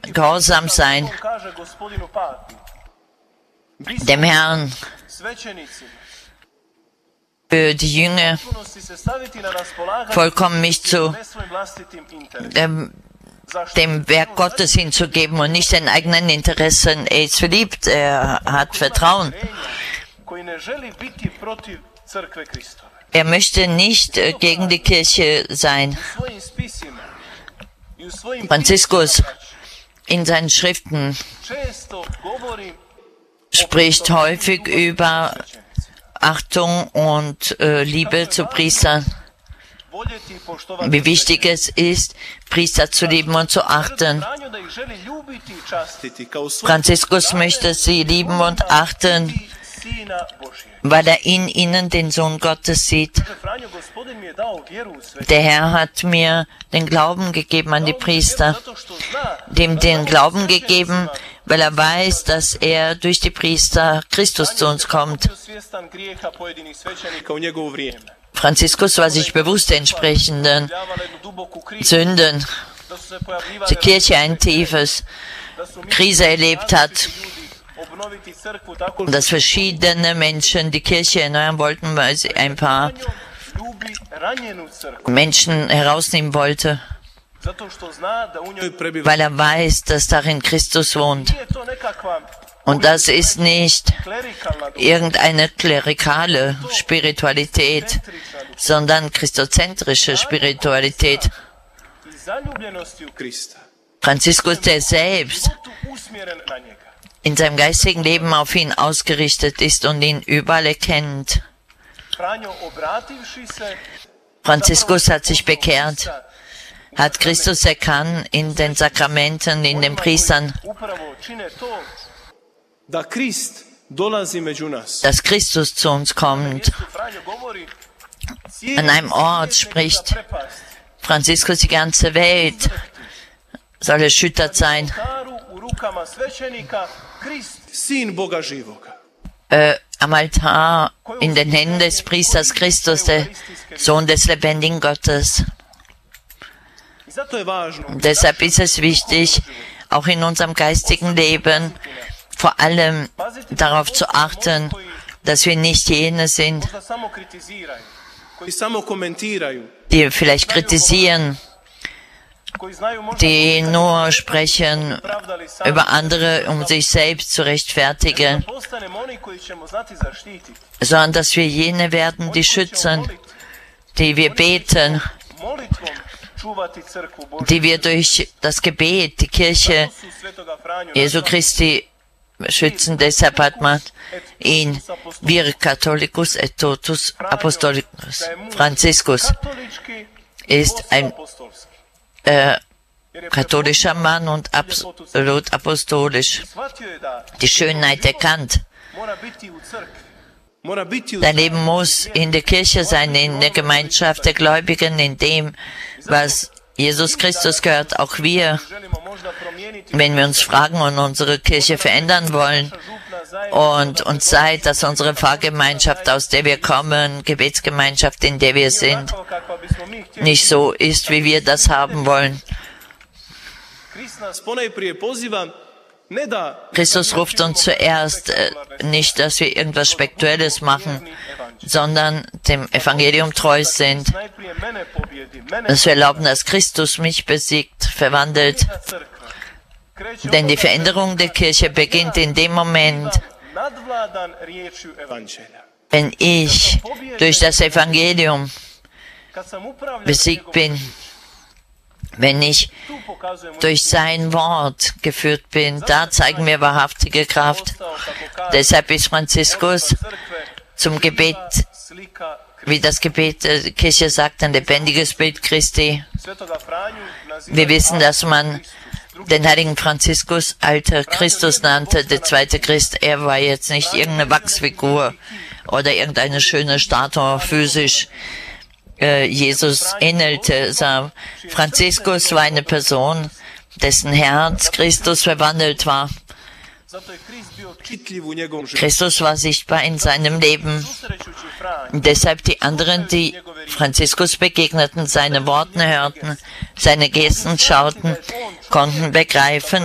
gehorsam sein dem Herrn. Für die Jünger vollkommen mich zu dem Werk Gottes hinzugeben und nicht den eigenen Interessen. Er ist verliebt, er hat Vertrauen. Er möchte nicht gegen die Kirche sein. Franziskus in seinen Schriften spricht häufig über Achtung und Liebe zu Priestern. Wie wichtig es ist, Priester zu lieben und zu achten. Franziskus möchte sie lieben und achten, weil er in ihnen den Sohn Gottes sieht. Der Herr hat mir den Glauben gegeben an die Priester, dem den Glauben gegeben, weil er weiß, dass er durch die Priester Christus zu uns kommt. Franziskus war sich bewusst der entsprechenden Sünden, die Kirche ein tiefes Krise erlebt hat, dass verschiedene Menschen die Kirche erneuern wollten, weil sie ein paar Menschen herausnehmen wollte, weil er weiß, dass darin Christus wohnt. Und das ist nicht irgendeine klerikale Spiritualität, sondern christozentrische Spiritualität. Franziskus, der selbst in seinem geistigen Leben auf ihn ausgerichtet ist und ihn überall erkennt. Franziskus hat sich bekehrt, hat Christus erkannt in den Sakramenten, in den Priestern, dass Christus zu uns kommt. An einem Ort spricht Franziskus, die ganze Welt soll erschüttert sein. Am Altar in den Händen des Priesters Christus, der Sohn des lebendigen Gottes. Und deshalb ist es wichtig, auch in unserem geistigen Leben vor allem darauf zu achten, dass wir nicht jene sind, die vielleicht kritisieren, die nur sprechen über andere, um sich selbst zu rechtfertigen, sondern dass wir jene werden, die schützen, die wir beten, die wir durch das Gebet die Kirche Jesu Christi schützen. Deshalb hat man ihn Vir Catholicus et Totus Apostolicus. Franziskus ist ein katholischer Mann und absolut apostolisch. Die Schönheit erkannt. Dein Leben muss in der Kirche sein, in der Gemeinschaft der Gläubigen, in dem, was Jesus Christus gehört. Auch wir, wenn wir uns fragen und unsere Kirche verändern wollen und uns seid, dass unsere Pfarrgemeinschaft, aus der wir kommen, Gebetsgemeinschaft, in der wir sind, nicht so ist, wie wir das haben wollen. Christus ruft uns zuerst nicht, dass wir irgendwas Spirituelles machen, sondern dem Evangelium treu sind, dass wir erlauben, dass Christus mich besiegt, verwandelt. Denn die Veränderung der Kirche beginnt in dem Moment, wenn ich durch das Evangelium besiegt bin, wenn ich durch sein Wort geführt bin. Da zeigen wir wahrhaftige Kraft. Deshalb ist Franziskus zum Gebet, wie das Gebet der Kirche sagt, ein lebendiges Bild Christi. Wir wissen, dass man den heiligen Franziskus alter Christus nannte, der zweite Christ. Er war jetzt nicht irgendeine Wachsfigur oder irgendeine schöne Statue physisch. Jesus ähnelte. Franziskus war eine Person, dessen Herz Christus verwandelt war. Christus war sichtbar in seinem Leben. Und deshalb die anderen, die Franziskus begegneten, seine Worte hörten, seine Gesten schauten, konnten begreifen,